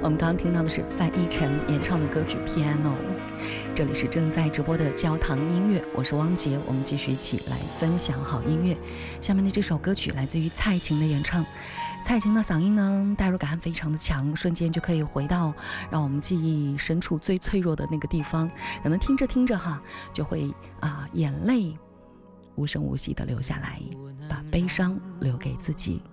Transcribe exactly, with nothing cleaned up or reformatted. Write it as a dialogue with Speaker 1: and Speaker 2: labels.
Speaker 1: 我们刚刚听到的是范逸臣演唱的歌曲《Piano》。这里是正在直播的焦糖音乐，我是汪杰，我们继续一起来分享好音乐。下面的这首歌曲来自于蔡琴的演唱，蔡琴的嗓音呢，代入感非常的强，瞬间就可以回到让我们记忆深处最脆弱的那个地方，可能听着听着哈，就会啊眼泪无声无息的流下来，把悲伤留给自己。